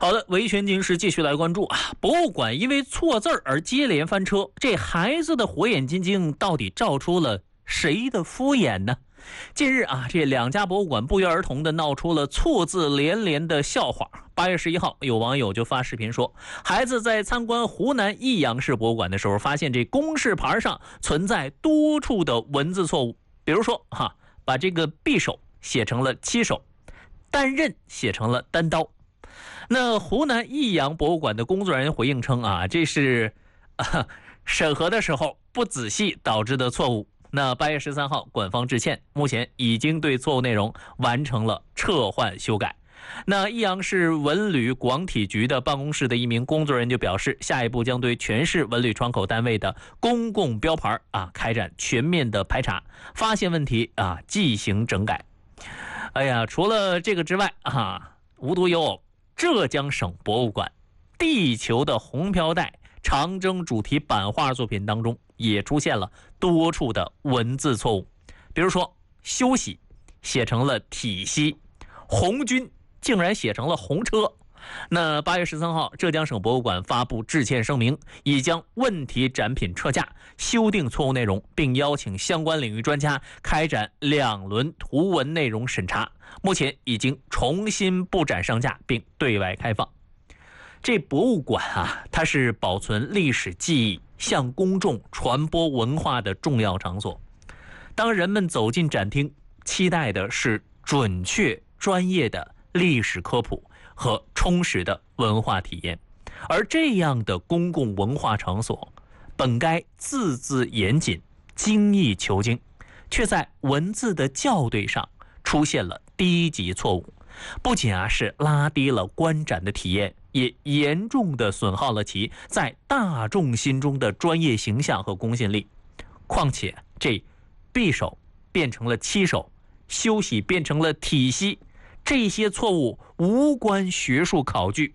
好的，维权警示继续来关注啊！博物馆因为错字而接连翻车，这孩子的火眼金睛到底照出了谁的敷衍呢？近日啊，这两家博物馆不约而同的闹出了错字连连的笑话。8月11号，有网友就发视频说，孩子在参观湖南益阳市博物馆的时候，发现这公示牌上存在多处的文字错误，比如说把这个匕首写成了七手，单刃写成了单刀。那湖南益阳博物馆的工作人员回应称这是审核的时候不仔细导致的错误。那8月13号，馆方致歉，目前已经对错误内容完成了撤换修改。那益阳市文旅广体局的办公室的一名工作人员就表示，下一步将对全市文旅窗口单位的公共标牌开展全面的排查，发现问题即行整改。除了这个之外无独有偶，浙江省博物馆地球的红飘带长征主题版画作品当中也出现了多处的文字错误，比如说休息写成了体息，红军竟然写成了红车。那8月13号，浙江省博物馆发布致歉声明，已将问题展品撤架，修订错误内容，并邀请相关领域专家开展2轮图文内容审查，目前已经重新布展上架并对外开放。这博物馆它是保存历史记忆、向公众传播文化的重要场所。当人们走进展厅，期待的是准确、专业的历史科普和充实的文化体验，而这样的公共文化场所本该字字严谨、精益求精，却在文字的校对上出现了低级错误，不仅是拉低了观展的体验，也严重的损耗了其在大众心中的专业形象和公信力。况且这匕首变成了七手，休息变成了体息，这些错误无关学术考据，